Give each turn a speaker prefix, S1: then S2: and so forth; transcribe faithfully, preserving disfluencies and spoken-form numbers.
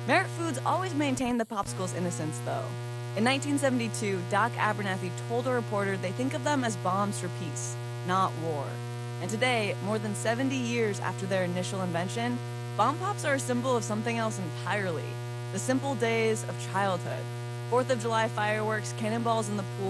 S1: Merit Foods always maintained the popsicle's innocence, though. In nineteen seventy-two, Doc Abernathy told a reporter they think of them as bombs for peace, not war. And today, more than seventy years after their initial invention, bomb pops are a symbol of something else entirely: the simple days of childhood. Fourth of July fireworks, cannonballs in the pool,